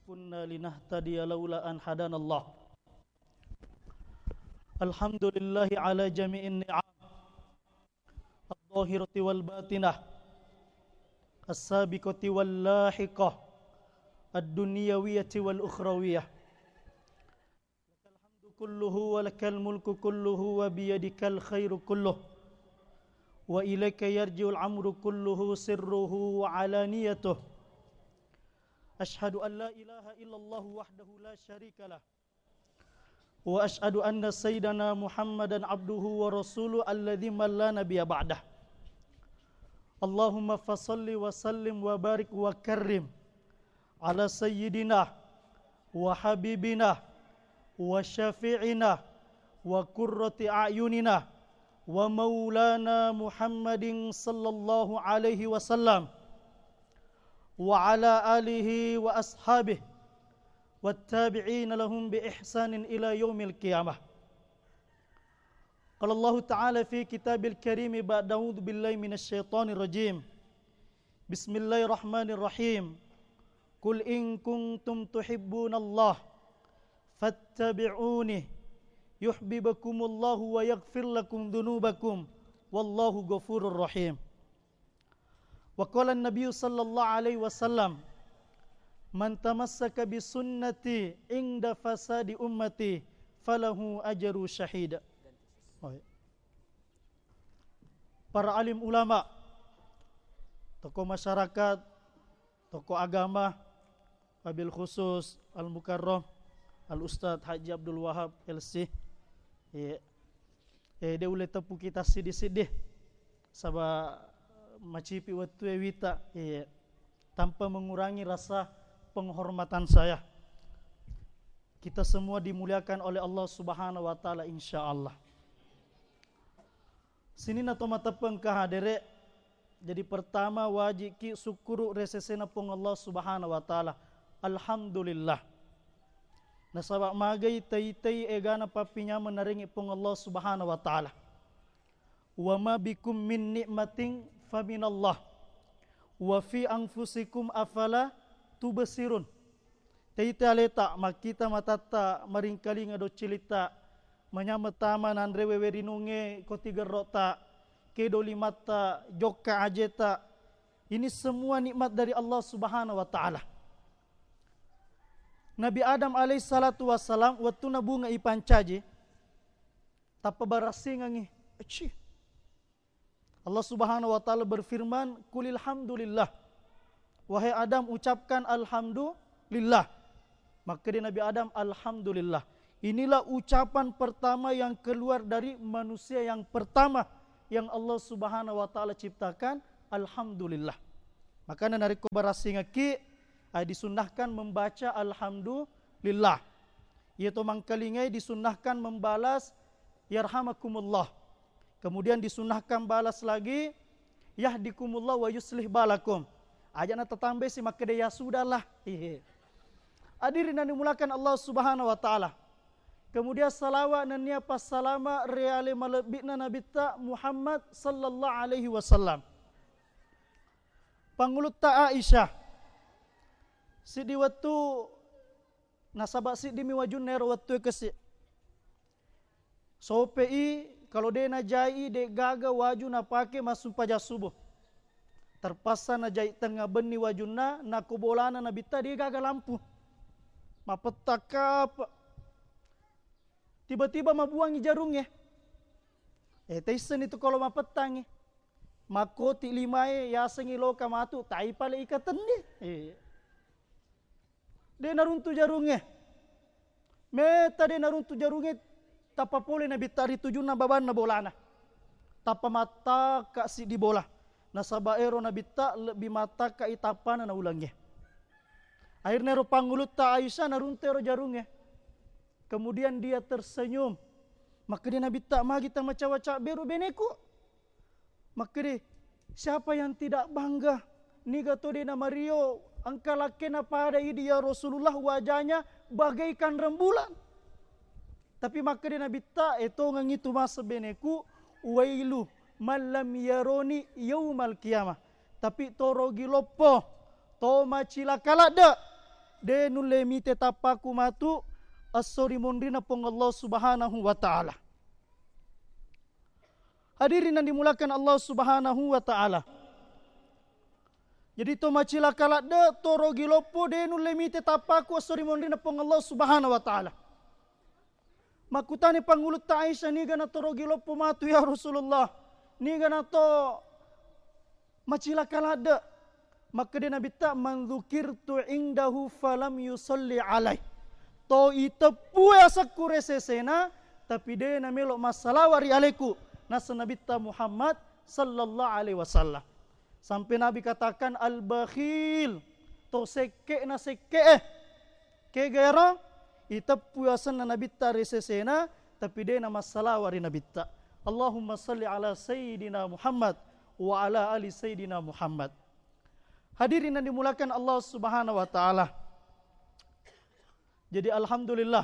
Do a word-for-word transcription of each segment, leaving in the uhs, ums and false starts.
كنا لنهتدي لولا أن هدانا الله. الحمد لله على جميع النعم الظاهرة والباطنة السابقة واللاحقة الدنيوية والأخروية. لك الحمد كله ولك الملك كله وبيدك الخير كله وإليك يرجع الأمر كله سره وعلانيته. أشهد أن لا إله إلا الله وحده لا شريك له وأشهد أن سيدنا محمدا عبده ورسوله الذي من لا نبي بعده. اللهم فصل وسلم وبارك وكرم على سيدنا وحبيبنا وشفيعنا وقرة أعيننا ومولانا محمد صلى الله عليه وسلم وعلى آله وأصحابه والتابعين لهم بإحسان إلى يوم القيامة. قال الله تعالى في كتاب الكريم بعد أعوذ بالله من الشيطان الرجيم بسم الله الرحمن الرحيم قل إن كنتم تحبون الله فاتبعوني يحببكم الله ويغفر لكم ذنوبكم والله غفور رحيم. وقال النبي صلى الله عليه وسلم من تمسك بسنتي عند فساد أمتي فله أجر شهيد. Para alim ulama, tokoh masyarakat, tokoh agama, wabil khusus Al-Mukarram Al-Ustaz Haji Abdul Wahab L C. Eh, eh dia boleh tepu kita sedih-sedih sabab macipi waktu wita eh, tanpa mengurangi rasa penghormatan saya. Kita semua dimuliakan oleh Allah Subhanahu wa taala insyaallah. Sini na to mata pengkah hadere. Jadi pertama wajib ki syukuru resesena pong Allah Subhanahu wa taala. Alhamdulillah. Na sabab magai tai-tai egana papinya menaringi pong Allah Subhanahu wa taala. Wa ma bikum min nikmatin fa minallah. Wa fi anfusikum afala tubsirun. Tai-tai aleta makita matata maringkali ngado cilita menyamata nan rewewe rinunge kotiga rota kedo limata joka ajeta. Ini semua nikmat dari Allah Subhanahu wa taala. Nabi Adam alaihi salatu wassalam waktu na bunga ipancaje tapa barasingangi eci. Allah Subhanahu wa taala berfirman, "Qulil hamdulillah." Wahai Adam, ucapkan alhamdulillah. Maka dia Nabi Adam alhamdulillah. Inilah ucapan pertama yang keluar dari manusia yang pertama yang Allah Subhanahu wa taala ciptakan, alhamdulillah. Maka dari kobarasi ngaki ay disunnahkan membaca alhamdulillah. Yaitu mangkalingai disunnahkan membalas yarhamakumullah. Kemudian disunnahkan balas lagi yahdikumullah wa yuslih balakum. Ajana tetambah si maka dia sudahlah. Hadirin yang dimulakan Allah Subhanahu wa taala. Kemudian salawat dan nia passalama reale malebitna Nabi ta Muhammad sallallahu alaihi wasallam. Pangulut ta Aisyah. Sidi waktu nasabak sidi mi wajun nero waktu kesi. Sopei kalau dia na jai de gaga waju na pake masuk paja subuh. Terpaksa na jai tengah beni wajuna na kubolana Nabi ta dia gaga lampu. Mapetaka apa? Tiba-tiba mabuangi jarungnya. Eh, taisen itu kalau mapetangi. Makoti limae yasengi loka matu tai pale ikatan dia. Eh. Dia naruntu jarungnya. Meta dia naruntu jarungnya tapa pole na bitari tujuna baban na bolana. Tapa mata ka si di bola. Nasaba ero na bitta lebih mata ka itapana na ulangnya. Akhirnya ro pangulut ta Aisyah naruntu ero jarungnya. Kemudian dia tersenyum. Maka dia Nabi tak magi ta maca-waca beru beneku. Maka dia, siapa yang tidak bangga? Ni gato dia nama Rio. Angkala kena pada dia Rasulullah wajahnya bagaikan rembulan. Tapi maka dia Nabi tak itu ngangitu masa beneku. Wailu malam yaroni yaumal qiyamah. Tapi torogi lopo. To macila kalada. de nulle mite tapaku matu asori mondrina pong Allah Subhanahu wa taala. Hadirin yang dimulakan Allah Subhanahu wa taala. Jadi to macila kala de toro gilopo de nulle mite tapaku asori mondrina pong Allah Subhanahu wa taala. Makutani pangulut ta Aisyah ni gana toro gilopo matu ya Rasulullah. Ni gana to macila kala de. Maka dia Nabi tak manzukirtu indahu falam yusalli alai. To itepu asaku resesena tapi dia na melok masalah wari alaiku. Nasa Nabi ta Muhammad sallallahu alaihi wasallam. Sampai Nabi katakan al-bakhil. To seke na seke eh. Ke gera itepu asan na Nabi ta resesena tapi dia na masalah wari Nabi ta. Allahumma salli ala sayyidina Muhammad wa ala ali sayyidina Muhammad. Hadirin yang dimulakan Allah Subhanahu wa taala. Jadi alhamdulillah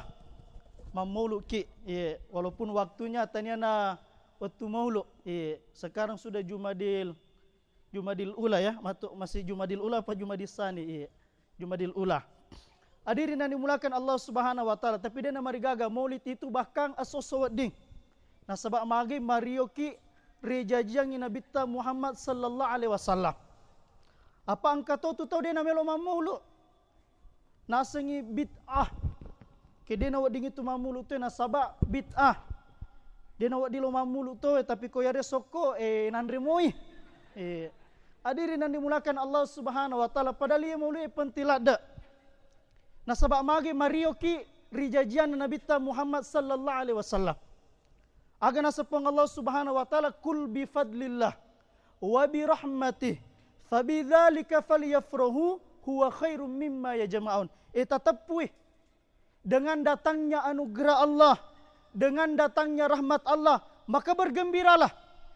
maulud ki ya, walaupun waktunya tanya na waktu maulud ya, sekarang sudah Jumadil Jumadil Ula ya, masih Jumadil Ula apa Jumadil Sani ya, Jumadil Ula. Hadirin yang dimulakan Allah Subhanahu wa taala, tapi dia na marigaga maulid itu bahkan asosowading. Nah sebab magi Mario ki rejajiang Nabi Muhammad sallallahu alaihi wasallam. Apa angka tu tu tahu dia na melo mamulu. Nasengi bid'ah. Ke dia na wading itu mamulu tu na sabak bid'ah. Dia na wadilo mamulu tu tapi ko yare soko eh nandre moi. Eh hadirin yang dimulakan Allah Subhanahu wa taala padahal ia maulu pentilak dak. Na sabak magi Mario ki rijajian Nabi Muhammad sallallahu alaihi wasallam. Agana sepong Allah Subhanahu wa taala kul bi fadlillah wa bi rahmatih fabidzalika falyafrahu huwa khairum mimma yajma'un. Eta tepui dengan datangnya anugerah Allah, dengan datangnya rahmat Allah, maka bergembiralah.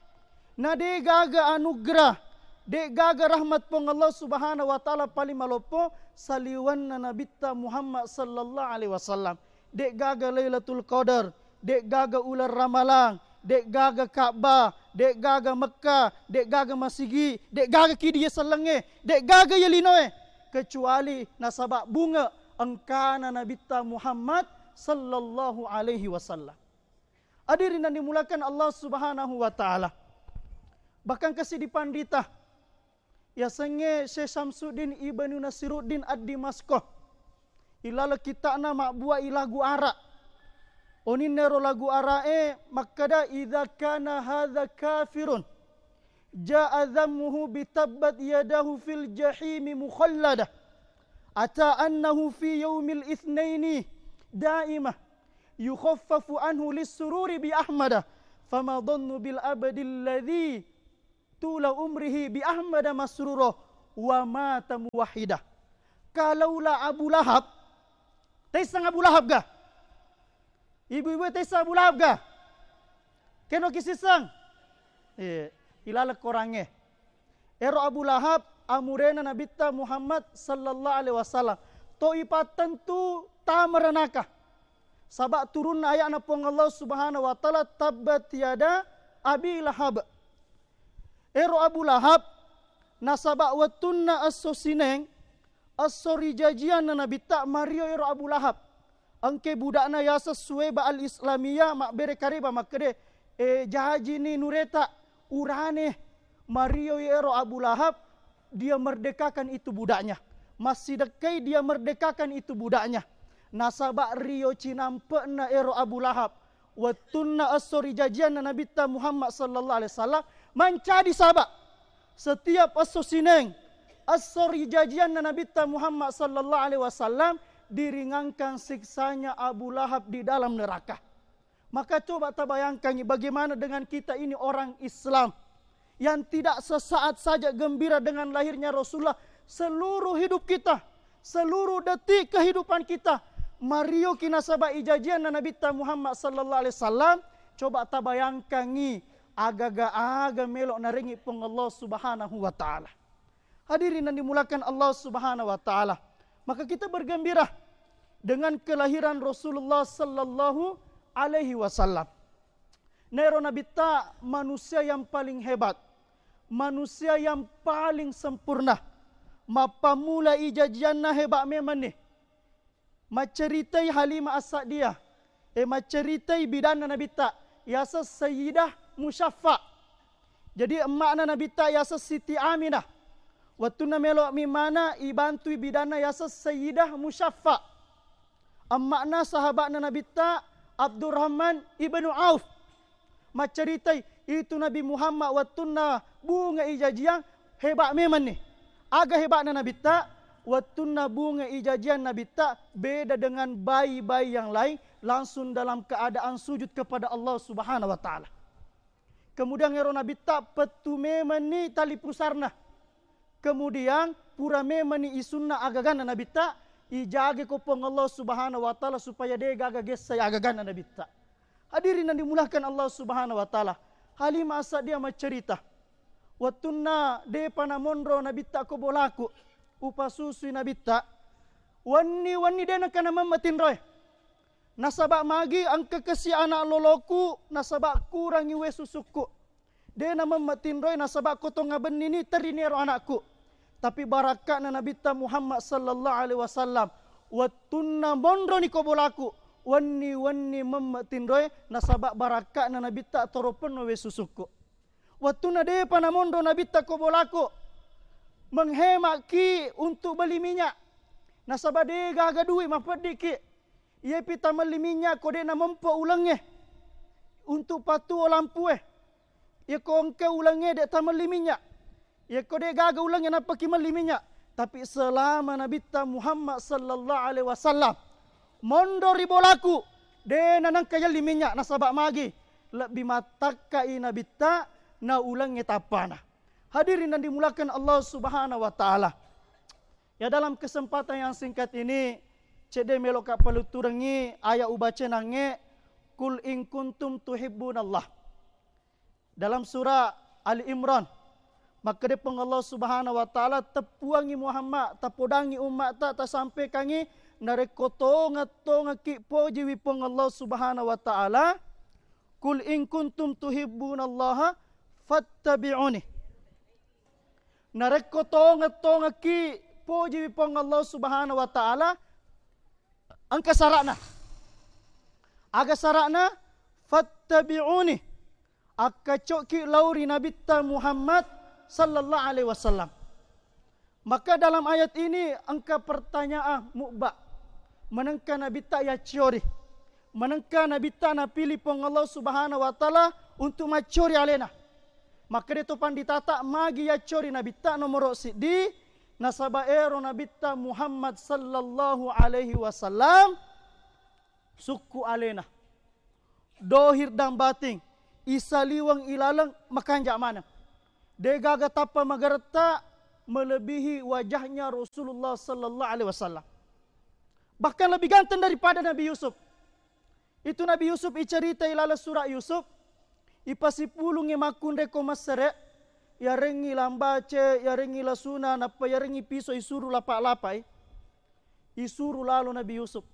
Na de gaga anugerah, de gaga rahmat pong Allah Subhanahu wa taala paling malopo saliwan Nabi Muhammad sallallahu alaihi wasallam. De gaga Lailatul Qadar, de gaga ular ramalang, dek gaga Ka'bah, dek gaga Mekah, dek gaga Masigi, dek gaga kidiya salenge, dek gaga yalinoe, kecuali nasabak bunga angkana Nabi Muhammad sallallahu alaihi wasallam. Hadirin yang dimulakan Allah Subhanahu wa taala. Bahkan kasih dipandita ya senge Syekh Syamsuddin Ibnu Nasiruddin Ad-Dimaskoh. Ilala kita na makbua ilagu arak. Onin nero lagu arae makada idza kana hadza kafirun jaa dhammuhu bitabbat yadahu fil jahimi mukhallada ata annahu fi yaumil itsnaini daimah yukhaffafu anhu lis-sururi bi ahmada fama dhannu bil abadi alladhi tula umrihi bi ahmada masrura wa mata muwahhidah. Kalaulah Abu Lahab taisang Abu Lahab gah ibu-ibu tesa Abu Lahab ga? Keno kisisang? Eh, ilala korange. Ero Abu Lahab amurena Nabi Muhammad sallallahu alaihi wasallam. To ipatan tu tamaranaka. Sabak turun ayat na pong Allah Subhanahu wa taala tabbat yada Abi Lahab. Ero Abu Lahab nasabak watunna as-sosineng as-sori jajian na Nabi Mario ero Abu Lahab. Angke budakna ya sesuai ba al-islamiyah mak bere kariba makde eh jahaji ni nureta urane Mario Ero Abu Lahab dia merdekakan itu budaknya. Masih dekai dia merdekakan itu budaknya. Nasabak Rio cinampe na Ero Abu Lahab. Watunna as-sori jajian Nabi Muhammad sallallahu alaihi wasallam mencadi sabak. Setiap as-sosineng as-sori jajian Nabi Muhammad sallallahu alaihi wasallam diringankan siksanya Abu Lahab di dalam neraka. Maka coba kita bayangkan bagaimana dengan kita ini orang Islam yang tidak sesaat saja gembira dengan lahirnya Rasulullah. Seluruh hidup kita, seluruh detik kehidupan kita, Mario kinasaba ijajian Nabi Muhammad sallallahu alaihi wasallam. Coba kita bayangkan ni aga-aga melok naringi pun Allah Subhanahu wa taala. Hadirin yang dimulakan Allah Subhanahu wa taala. Maka kita bergembira dengan kelahiran Rasulullah sallallahu alaihi wasallam. Nero Nabi ta manusia yang paling hebat, manusia yang paling sempurna. Mapamula ijajianna hebat memang ni. maceritai Halimah As-Sa'diyah, eh maceritai bidana Nabi tak, yasa Sayyidah Musyaffa. Jadi emakna Nabi tak yasa Siti Aminah. Waktu na melok mi mana ibantui bidana yasa Sayyidah Musyaffa. Emakna sahabatna Nabi tak Abdurrahman ibnu Auf. Maceritai itu Nabi Muhammad waktu na bunga ijajian hebat memang ni. Agak hebatnya Nabi tak, waktu na bunga ijajian Nabi tak beda dengan bayi-bayi yang lain, langsung dalam keadaan sujud kepada Allah Subhanahu wa taala. Kemudian ero Nabi tak petu memang ni tali pusarna. Kemudian pura memang ni isunna agagana Nabi tak ijage kopong Allah Subhanahu wa taala supaya dia gaga gesai agagana Nabi tak. Hadirin yang dimulakan Allah Subhanahu wa taala. Halimah As-Sa'diyah mencerita, waktu na de pana mondro Nabi tak ko bolaku upa susui Nabi tak wani wani de na kana mamatin roy nasabak magi angka kesi anak loloku nasabak kurangi we susuku de na mamatin roy nasabak ko to ngaben ini terinero anakku. Tapi barakatna Nabi ta Muhammad sallallahu alaihi wasallam waktu na mondro ni ko bolaku wani wani mamatin roy nasabak barakatna Nabi ta toropen we susuku. Waktu na de panamondo Nabi tak ko bolaku menghemat ki untuk beli minyak. Nasabah de gaga duit mapedi ki. Ia pita beli minyak ko de na mempo ulangnya untuk patu lampu eh. Ia ko engke ulangnya de ta beli minyak. Ia ko de gaga ulangnya napa ki beli minyak. Tapi selama Nabi ta Muhammad sallallahu alaihi wasallam mondo ri bolaku de na nang kaya li minyak nasabak magi lebih matakai Nabi ta na ulangnya tapana. Hadirin yang dimulakan Allah Subhanahu wa taala. Ya dalam kesempatan yang singkat ini cede melok ka paluturangi ayat ubaca nange kul in kuntum tuhibbunallah. Dalam surah Ali Imran maka depeng Allah Subhanahu wa taala tepuangi Muhammad tapodangi umat tak ta sampai kangi narekoto ngato ngaki poji wipong Allah Subhanahu wa taala kul in kuntum tuhibbunallaha fattabi'uni. Nareko tonga tonga ki poji wipong Allah Subhanahu wa taala angka sarakna. Aga sarakna fattabi'uni. Akka coki lauri Nabi ta Muhammad sallallahu alaihi wasallam. Maka dalam ayat ini angka pertanyaan mukba. Menengka Nabi ta ya ciori. Menengka Nabi ta na pilih pong Allah Subhanahu wa taala untuk macori alena. Maka dia topan ditata magi ya cori Nabi ta nomor sidi nasaba ero Nabi ta Muhammad sallallahu alaihi wasallam suku alena dohir dan bating isaliwang ilalang makanjak mana de gaga tapa magarta melebihi wajahnya Rasulullah sallallahu alaihi wasallam, bahkan lebih ganteng daripada Nabi Yusuf. Itu Nabi Yusuf icerita ilala surah Yusuf ipasipulung emakun reko masere ya rengi lambace ya rengi lasuna napa ya rengi piso isuru lapak-lapai isuru lalu Nabi Yusuf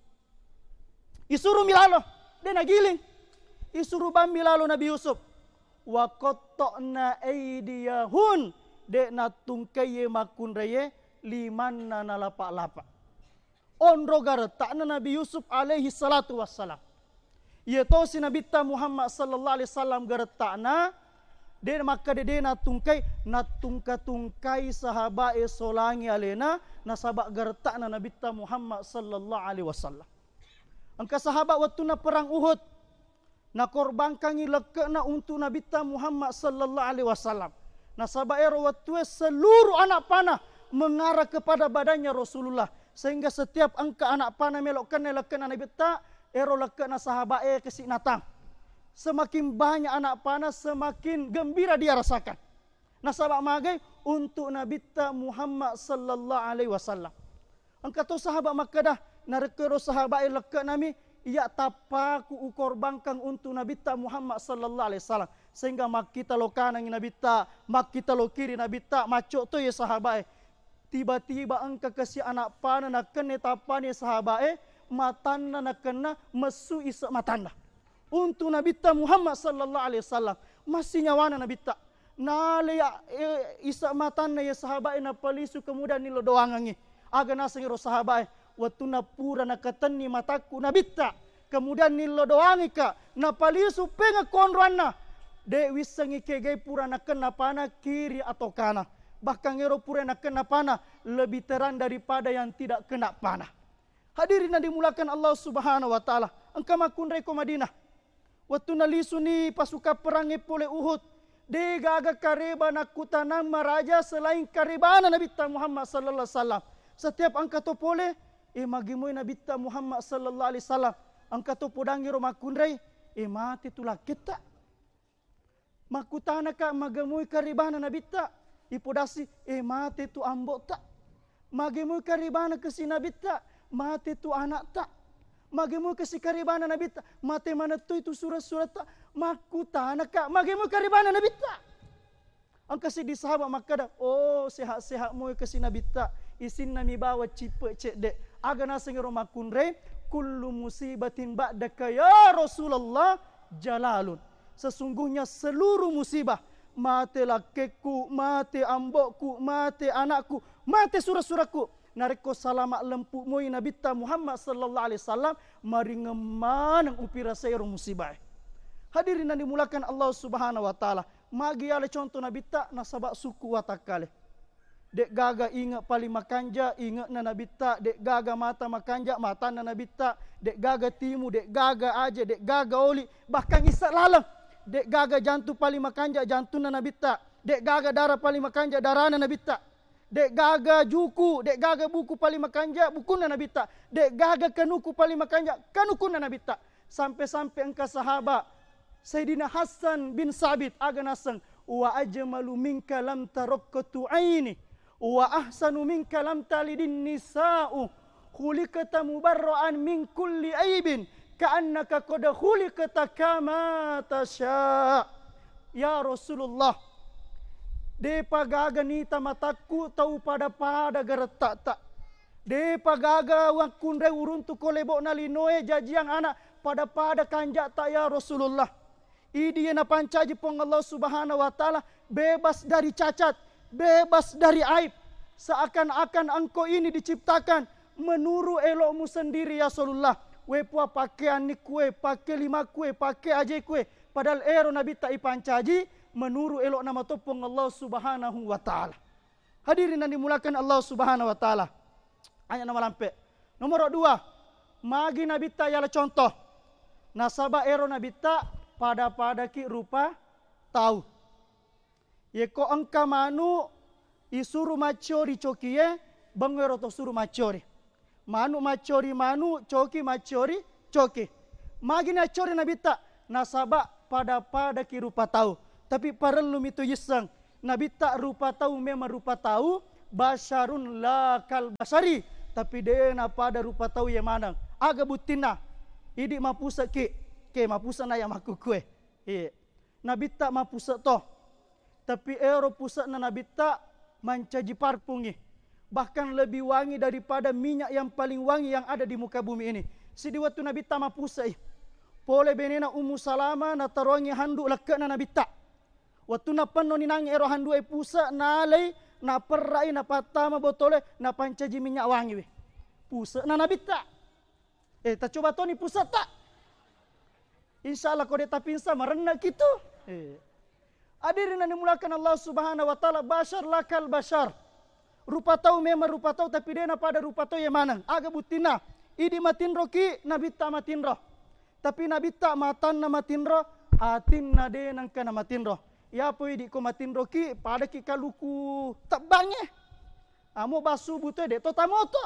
isuru milalo de nagiling isuru bambi lalu Nabi Yusuf wa qatta'na aydiyahun de natungkaye makun reye limanna na lapak-lapak onro garetakna Nabi Yusuf alaihi salatu wassalam. Ia tahu si Nabi ta Muhammad sallallahu alaihi wasallam geretakna de maka de na tungkai na tungka tungkai sahabat e solangi alena nasabak geretakna Nabi ta Muhammad sallallahu alaihi wasallam. Angka sahabat waktu na perang Uhud na korbankan lekena untuk Nabi ta Muhammad sallallahu alaihi wasallam. Nasabak ero waktu seluruh anak panah mengarah kepada badannya Rasulullah sehingga setiap angka anak panah melokkan lekena Nabi ta ero lekena sahabat e kesik natang. Semakin banyak anak panah semakin gembira dia rasakan. Nasabak magai untuk Nabi ta Muhammad sallallahu alaihi wasallam. Angka tu sahabat Makkah dah narekero sahabat e leket nami ia tapaku ukorbankan untuk Nabi ta Muhammad sallallahu alaihi wasallam sehingga mak kita lo kanan Nabi ta mak kita lo kiri Nabi ta macok tu ya sahabat e tiba-tiba angka kasih anak panah nak kene tapane sahabat e matanda nak kena mesu isa matanda untuk Nabi ta Muhammad sallallahu alaihi wasallam masih nyawana Nabi ta nale ya isa matanda ya sahabat e na palisu kemudian nilo doangangi aga nasengiro sahabat e waktu na pura na katani mataku na bitta. Kemudian nilo doangi ka na palisu penga konrana. De wisangi kege pura na kena pana kiri atau kanan. Bahkan ngero pura na kena pana lebih terang daripada yang tidak kena pana. Hadirin yang dimulakan Allah Subhanahu wa taala. Engkau makun reko Madinah. Waktu na lisu ni pasukan perangi pole Uhud. De gaga kareba nak kutanang maraja selain karebana Nabi Muhammad sallallahu alaihi wasallam. Setiap angka topole e magimoy Nabi Muhammad sallallahu alaihi wasallam. Angka topodangi ro makunray e mati tula kita. Makutana ka magamoy karebana Nabi ta ipodasi e mati tu ambok ta. Magamoy karebana kasi Nabi ta mati tu anak ta. Magamoy kasi karebana Nabi ta mati mana tu itu surat-surat ta. Makutana ka magamoy karebana Nabi ta. Ang kasi di sahabat makada oh sehat-sehat moy kasi Nabi ta isin nami bawa cipe cek dek aga naseng ro makunre kullu musibatin ba'daka ya Rasulullah jalalun. Sesungguhnya seluruh musibah, mati lakiku, mati ambokku, mati anakku, mati surah-surahku. Nareko salamat lempuk moi Nabi Muhammad sallallahu alaihi wasallam mari ngemanang upira sayro musibah. Hadirin yang dimulakan Allah Subhanahu wa taala. Magi ale contoh Nabi ta nasabak suku watakale. Dek gaga ingat paling makanja, ingat na Nabi ta, dek gaga mata makanja, mata na Nabi ta, dek gaga timu, dek gaga aja, dek gaga oli, bahkan isak lalang. Dek gaga jantung paling makanja, jantung na Nabi ta, dek gaga darah paling makanja, darah na Nabi ta. Dek gaga juku, dek gaga buku paling makanja, buku na Nabi ta. Dek gaga kanuku paling makanja, kanuku na Nabi ta. Sampai-sampai engkau sahabat Sayyidina Hasan bin Sabit aga nasang wa ajmalu minka lam tarakkatu aini wa ahsanu minka lam talidin nisa'u khuliqata mubarra'an min kulli aibin ka'annaka qad khuliqata kama tasha. Ya Rasulullah, de pagaga nita mataku tau pada-pada geretak tak. De pagaga wang kundre uruntu kolebok nalinoe jajiang anak pada-pada kanjak tak ya Rasulullah. Idi yang pancaji pong Allah Subhanahu wa taala bebas dari cacat, bebas dari aib. Seakan-akan engkau ini diciptakan menuru elokmu sendiri ya Rasulullah. We puah pakaian ni kue, pakai lima kue, pakai aja kue. Padahal ero Nabi tak pancaji menuru elok nama topong Allah Subhanahu wa taala. Hadirin yang dimulakan Allah Subhanahu wa taala. Ayat nama lampe. Nomor dua, magi Nabi tak ialah contoh. Nasabah ero Nabi tak pada-pada ki rupa tahu. Ye ko engka manu isuru macori cokie bangero to suru macori. Manu macori manu coki macori coki. Magi na cori Nabi tak nasabak pada-pada ki rupa tahu. Tapi perlu itu yisang Nabi tak rupa tahu memang rupa tahu basyarun la kal basari. Tapi dia na pada rupa tahu yang mana? Aga butina. Idi mapusa ki ke mapusa na yang maku kue. Iya. Nabi tak mapusa toh. Tapi ero pusat na Nabi tak mancaji parpungi. Bahkan lebih wangi daripada minyak yang paling wangi yang ada di muka bumi ini. Sidi waktu Nabi tak mapusa ih. Pole benena Ummu Salama na tarongi handuk leket na Nabi tak. Waktu na penuh ni nangi ero handuk e pusat na alai na perai na patama botole na pancaji minyak wangi weh. Pusat na Nabi tak. Eh tak coba to ni pusat tak. InsyaAllah kau deta pinsa merendah gitu. Eh. Hadirin yang dimulakan Allah Subhanahu wa taala, bashar lakal bashar. Rupa tahu memang rupa tahu tapi dia pada rupa tahu yang mana? Aga butina. Idi matin roki Nabi tak matin roh. Tapi Nabi tak matan na matin roh, atin na de nang kana matin roh. Ya po idi ko matin roki pada ki kaluku tak bange. Amo basu buto de to tamoto.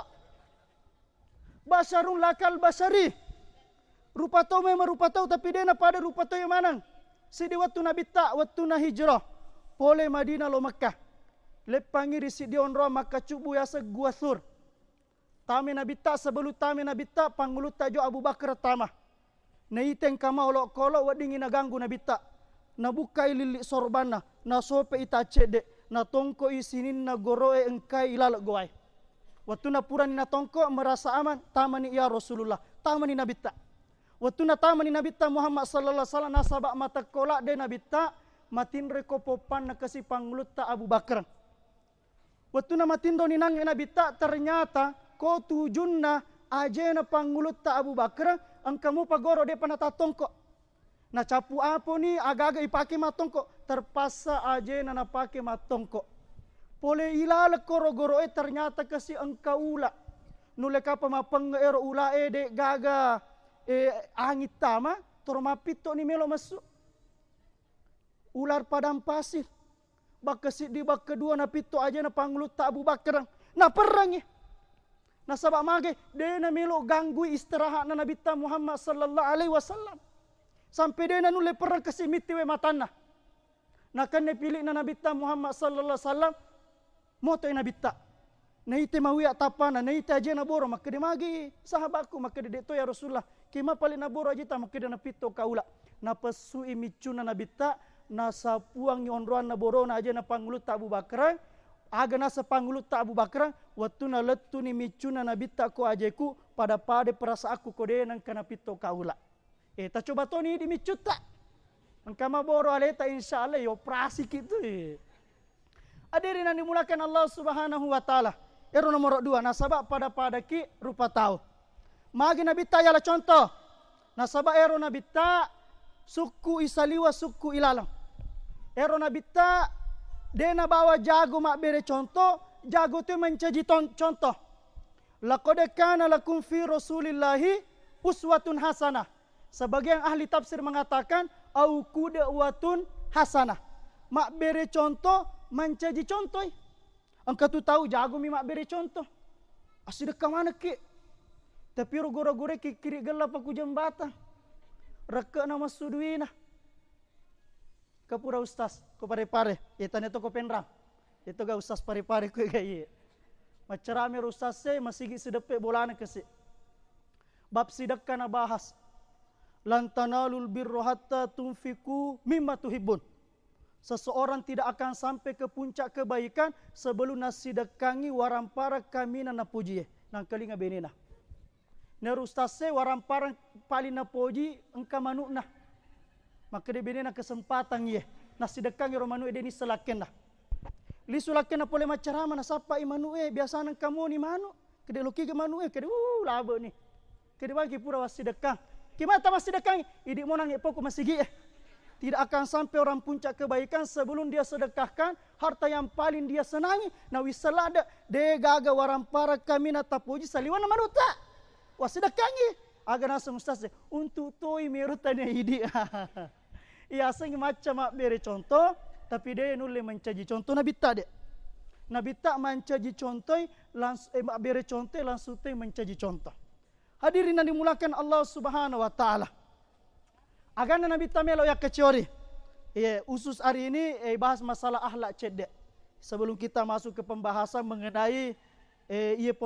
Basharun lakal bashari. Rupa tahu memang rupa tahu tapi dia na pada rupa tahu yang mana? Sidi waktu Nabi tak waktu na hijrah pole Madinah lo Makkah. Lepangi di sidi onro Makkah cubu yasa gua sur. Tami Nabi tak sebelum tami Nabi tak pangulut tajo Abu Bakar tamah. Na iteng kama olok kolok wadingi na ganggu Nabi tak. Na bukai lilik sorbana, na sope ita cede, na tongko isinin na goroe engkai ilalak goai. Waktu na purani na tongko merasa aman, tamani ya Rasulullah, tamani Nabi tak. Waktu na tamani Nabi ta Muhammad sallallahu alaihi wasallam nasabak mata kolak de Nabi ta matin reko popan na kasi pangulut ta Abu Bakar. Waktu na matin do ninang Nabi ta ternyata ko tujunna ajena pangulut ta Abu Bakar angkamu pagoro de panata tongko. Na capu apa ni agak-agak ipake matongko terpaksa ajena na pake matongko. Pole ilala koro-goro e ternyata kasi engkau ula. Nule kapa mapeng ero ula e de gaga e angit tama toro mapito ni melo masuk. Ular padang pasir. Bakasi di bak kedua na pito aja na pangulut ta Abu Bakar. Na perang eh. Na sabak mage de na melo ganggu istirahat na Nabi ta Muhammad sallallahu alaihi wasallam. Sampai de na nule perang kasi mitiwe matana. Na kan ne pilih na Nabi ta Muhammad sallallahu alaihi wasallam moto Nabi ta. Na ite mawi atapana na ite aja na boro maka de mage sahabatku maka de to ya Rasulullah. Kima paling na boro aja ta maka de na pito kaula. Na pesu imicuna Nabi ta na sapuang ni onroan na borona aja na pangulut ta Abu Bakar aga na sa pangulut ta Abu Bakar waktu na letu ni micuna Nabi ta ko ajeku pada pade perasa aku kode nang kana pito kaula eh ta coba to ni di micuta angkama boro aleta insyaallah yo operasi kitu eh hadirin yang dimulakan Allah Subhanahu wa taala ero nomor dua nasabak pada pada ki rupa tahu magi Nabi ta yala contoh nasabak ero Nabi ta suku isaliwa suku ilalang. Ero Nabi ta dena bawa jago mak bere contoh, jago tu mencaji contoh. Laqad kana lakum fi Rasulillahi uswatun hasanah. Sebagian ahli tafsir mengatakan au qudwatun hasanah. Mak bere contoh mencaji contoh. Engkau tu tahu jago mi mak bere contoh. Asyik dekat mana ke? Tapi rogoro-gore ki kiri gelap aku jembatan. Reka nama suduina. Kapura ustaz ko pare-pare. Ita neto ko penrang. Ito ga ustaz pare-pare ko gaye. Macarame ustaz se masigi sedepe bolana kese. Bab sidakka na bahas. Lan tanalul birra hatta tunfiku mimma tuhibbun. Seseorang tidak akan sampai ke puncak kebaikan sebelum nasidakangi warampara kami na puji. Nang kalinga benena. Nerustase waramparang paling napoji engka manuk nah. Maka dia bina kesempatan ye. Nah sedekang ye romanu ede ni selaken dah. Li sulaken na pole macarama na sapa i manu e biasa nang kamu ni manu. Kede loki ke manu e kede uh laba ni. Kede bagi pura wasidekang. Kimata wasidekang idik monang e poko masigi eh. Tidak akan sampai orang puncak kebaikan sebelum dia sedekahkan harta yang paling dia senangi. Na wisalada de gaga warampara kami na tapuji saliwana manuta. Wasidakangi agar nasa ustaz untuk toi merutanya idi. Ia asing macam mak beri contoh tapi dia nulle mencaji contoh Nabi tak dek. Nabi tak mencaji contoh langsung eh, mak beri contoh langsung tu mencaji contoh. Hadirin yang dimulakan Allah Subhanahu wa taala. Agar Nabi tak melo ya keciori. Eh usus hari ini eh, bahas masalah akhlak cedek. Sebelum kita masuk ke pembahasan mengenai eh ia